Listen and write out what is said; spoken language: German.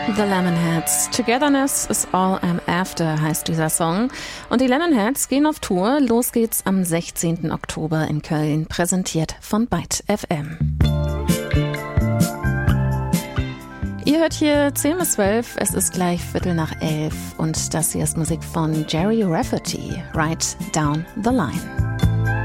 The Lemonheads. Togetherness is all I'm after heißt dieser Song. Und die Lemonheads gehen auf Tour. Los geht's am 16. Oktober in Köln. Präsentiert von Byte FM. Ihr hört hier 10 bis 12. Es ist gleich 11:15. Und das hier ist Musik von Jerry Rafferty. Right Down the Line.